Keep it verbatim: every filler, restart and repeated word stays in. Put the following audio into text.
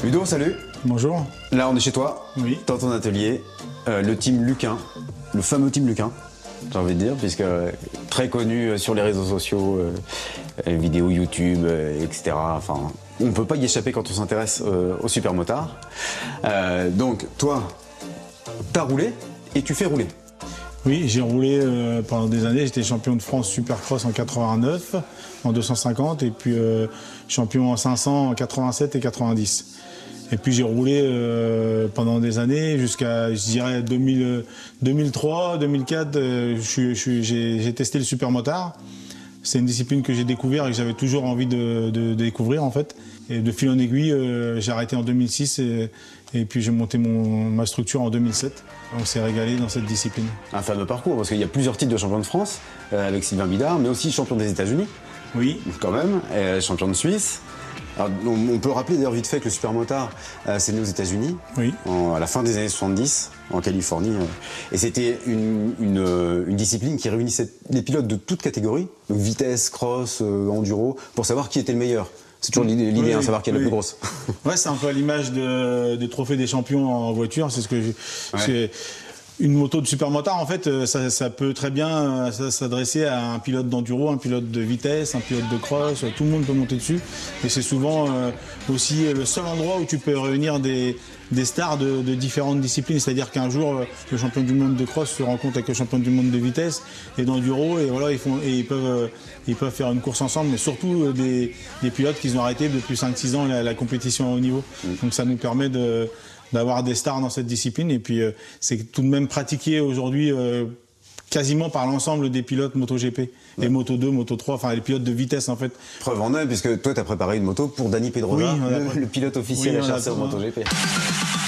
Ludo, salut. Bonjour. Là, on est chez toi, Oui. dans ton atelier, euh, le team Luquin, le fameux team Luquin, j'ai envie de dire, puisque euh, très connu sur les réseaux sociaux, euh, euh, vidéos YouTube, euh, et cetera. Enfin, on ne peut pas y échapper quand on s'intéresse euh, aux supermotards. Euh, donc, toi, t'as roulé et tu fais rouler. Oui, j'ai roulé euh, pendant des années. J'étais champion de France Supercross en quatre-vingt-neuf, en deux cent cinquante, et puis euh, champion en cinq cents en quatre-vingt-sept et quatre-vingt-dix. Et puis j'ai roulé euh, pendant des années jusqu'à, je dirais, deux mille, deux mille trois, deux mille quatre. Euh, je, je, j'ai, j'ai testé le supermotard. C'est une discipline que j'ai découvert et que j'avais toujours envie de, de, de découvrir en fait. Et de fil en aiguille, euh, j'ai arrêté en deux mille six et, et puis j'ai monté mon, ma structure en deux mille sept. On s'est régalé dans cette discipline. Un fameux parcours, parce qu'il y a plusieurs titres de champion de France, euh, avec Sylvain Bidard, mais aussi champion des États-Unis, Oui. quand même, et champion de Suisse. Alors, on, on peut rappeler d'ailleurs vite fait que le supermotard, euh, c'est né aux États-Unis, Oui. en- à la fin des années soixante-dix, en Californie. euh. Et c'était une, une, euh, une discipline qui réunissait les pilotes de toutes catégories, donc vitesse, cross, euh, enduro, pour savoir qui était le meilleur. C'est toujours l'idée, l'idée, Oui, hein, oui, savoir qui est la oui. plus grosse. Ouais, c'est un peu à l'image de, des trophées des champions en voiture. C'est ce que je- Ouais. c'est une moto de supermotard. En fait, euh, ça, ça peut très bien euh, ça- s'adresser à un pilote d'enduro, un pilote de vitesse, un pilote de cross. Tout le monde peut monter dessus. Et c'est souvent euh, aussi le seul endroit où tu peux réunir des, des stars de, de différentes disciplines. C'est-à-dire qu'un jour, euh, le champion du monde de cross se rencontre avec le champion du monde de vitesse et d'enduro, et voilà, ils font et ils peuvent euh, ils peuvent faire une course ensemble. Mais surtout euh, des, des pilotes qui ont arrêté depuis cinq six ans la, la compétition à haut niveau. Donc ça nous permet de d'avoir des stars dans cette discipline, et puis euh, c'est tout de même pratiqué aujourd'hui euh, quasiment par l'ensemble des pilotes MotoGP, ouais. Et Moto deux, Moto trois, enfin les pilotes de vitesse en fait. Preuve en est, puisque toi, tu as préparé une moto pour Dani Pedrosa, Oui, on a le, pré- le pilote officiel Oui, à on a- chasser en MotoGP.